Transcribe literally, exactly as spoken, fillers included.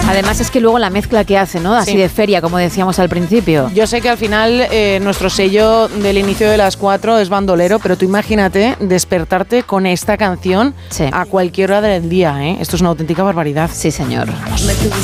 Además es que luego la mezcla que hace, ¿no? Así Sí. de feria, como decíamos al principio. Yo sé que al final eh, nuestro sello del inicio de las cuatro es bandolero, pero tú imagínate despertarte con esta canción Sí. a cualquier hora del día, ¿eh? Esto es una auténtica barbaridad. Sí, señor. Me tuve